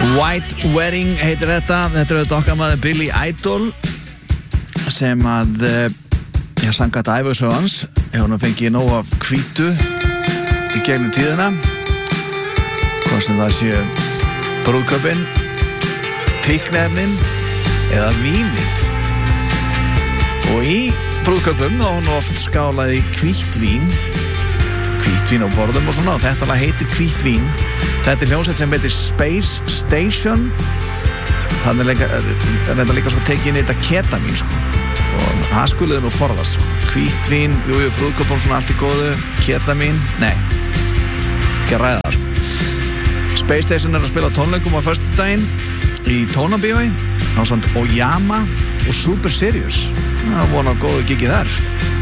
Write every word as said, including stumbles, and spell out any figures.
White Wedding heitir þetta. Þetta er okkar maður Billy Idol sem að ég sangat ævisögu hans hefur hann fengið nóg af hvítu í gegnum tíðina, hvort sem það sé brúðkaupin, fíkniefnin eða vínið. Og í brúðkaupum þá hann oft skálaði hvítvín hvítvín á borðum og svona, og þetta lag heitir hvítvín. Þetta er hljómsveit sem heitir Space Station. Þannig er þetta líka svo tekið inn í þetta ketavín sko. Og það skuliði nú forðast sko. Hvítvín, jú, jú, brúðkaup og svona allt í góðu. Ketavín, nei, ekki að ræða það sko. Space Station er að spila tónleikum á föstudaginn í Tónabíói ásamt Oyama og Super Serious. Það vona góðu gigið þar.